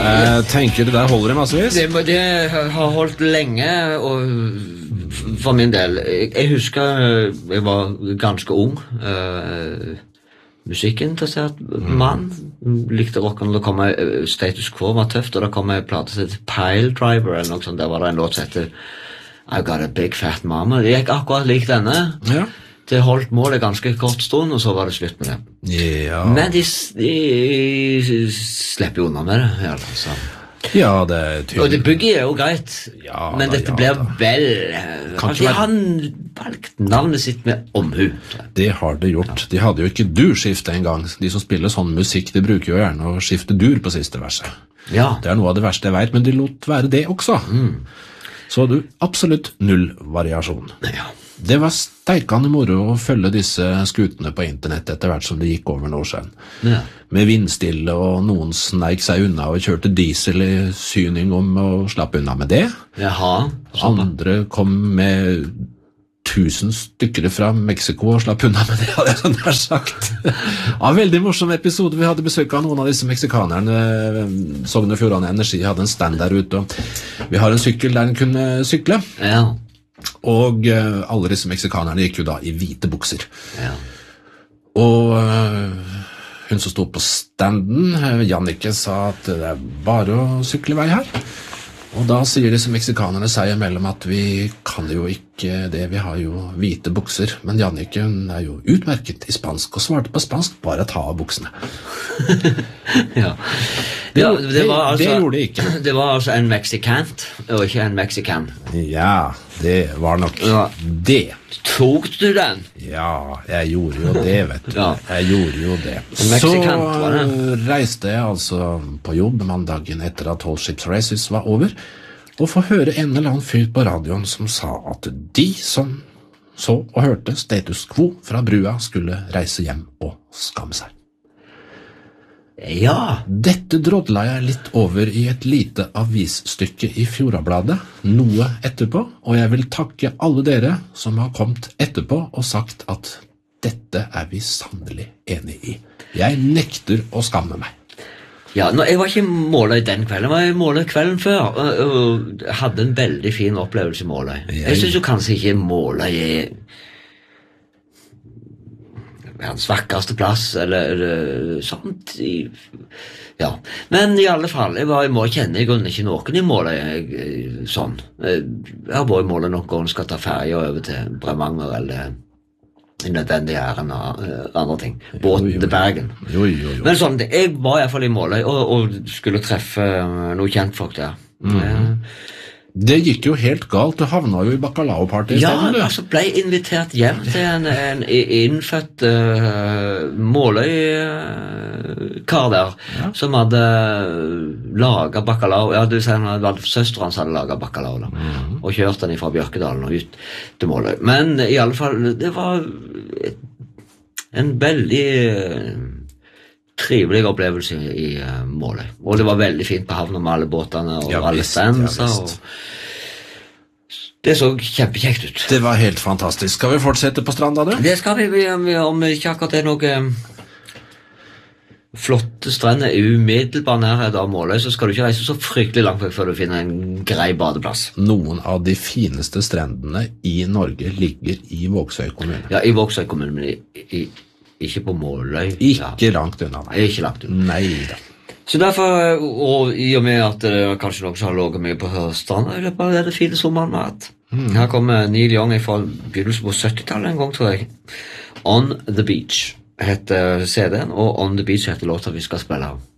Jeg tenker det der holder I massevis. Det har holdt lenge, og for min del. Jeg husker jeg var ganske ung, musikkinteressert mann. Likte rocken, da kom Status Quo var tøft, og da kom jeg plate til Pile Driver, eller noe sånt. Der var det en låt som heter I Got a Big Fat Mama. Det gikk akkurat lik denne. Ja. Det holdt målet ganske kort stund, og så var det slutt med det. Ja. Men de slipper jo unna med det, altså. Ja, det tydelig. Og det bygget jo greit, ja, men da, dette ja, blir da. vel... Kanskje han valgt navnet sitt med omhu. Det har det gjort. De hadde jo ikke durskifte en gang. De som spiller sånn musikk, de bruker jo gjerne å skifte dur på siste verset. Ja. Det noe av det verste jeg vet, men de lot være det også. Så du, absolutt null variasjon. Ja. Det var steikende moro å følge disse skutene på internett etter hvert som det gikk over Nordsjøen. Ja. Med vindstille, og noen sneik seg unna og kjørte diesel I syning om å slappe unna med det. Jaha. Andre kom med 1000 stykker fra Mexico og slapp unna med det, hadde jeg sånn her sagt. Ja, veldig morsom episode. Vi hadde besøk av noen av disse meksikanerne. Sogne Fjordane Energi hadde en stand der ute, og vi har en sykkel der den kunne sykle. Ja. Og alle disse meksikanerne gikk jo da I hvite bukser. Ja. Og hun som stod på standen, Jannike, sa at det bare å sykle vei her. Og da sier disse meksikanerne seg imellom at vi kan jo ikke det, vi har jo hvite bukser. Men Jannike, hun jo utmerket I spansk og svarte på spansk, bare ta av buksene. Ja. Det gjorde de ikke. Det var altså en meksikant, og ikke en meksikan. Ja, det var nok det. Tok du den? Ja, jeg gjorde jo det, vet du. Ja. Jeg gjorde jo det. Så reiste jeg altså på jobb mandagen etter at Tall Ships Races var over, og få høre en eller annen fyr på radioen som sa at de som så og hørte Status Quo fra brua skulle reise hjem og skamme seg. Ja. Dette drodla jeg litt over I et lite avisstykke I Fjordabladet, noe etterpå, og jeg vil takke alle dere som har kommet etterpå og sagt at dette vi sannelig enige I. Jeg nekter å skamme meg. Ja, jeg var ikke I Måløy den kvelden, jeg var I Måløy kvelden før, og hadde en veldig fin opplevelse I Måløy. Jeg synes jo kanskje ikke Måløy hans vakreste plass, eller sånt. Ja. Men I alle fall, jeg var I Måløy, kjenner I grunnen ikke noen I Måløy sånn. Jeg har vært I Måløy noen ganger, skal ta ferie over til Bremanger, eller nødvendig enn andre ting. Båten til Bergen. Jo. Men sånn, jeg var I hvert fall I Måløy, og skulle treffe noen kjentfolk der. Det gikk jo helt galt, du havna jo I bacalao-party Ja, stedet, altså ble invitert hjem til en innfødt Måløy-kar der, som hadde laget bacalao. Ja, du sier det var søsteren som hadde laget bacalao da, og kjørt den fra Bjørkedalen og ut til Måløy. Men I alle fall, det var en veldig trivelig opplevelse I Måløy. Og det var veldig fint på havnen med alle båtene og alle standser. Det så kjempekjekt ut. Det var helt fantastisk. Skal vi fortsette på stranda, du? Det skal vi, om ikke akkurat det noe flotte strender umiddelbar nærhet av Måløy, så skal du ikke reise så fryktelig langt før du finner en grei badeplass. Noen av de fineste strendene I Norge ligger I Vågsøy kommune. Ja, I Vågsøy kommune, men ikke på Måløy. Ikke langt unna, nei. Ikke langt unna. Nei da. Så derfor, og I og med at det kanskje noen som har låget mye på stranda, I løpet av det fine sommeren med at her kommer Neil Young fra begynnelsen på 70-tallet en gang, tror jeg. On the Beach heter CD-en, og On the Beach heter låta vi skal spille av.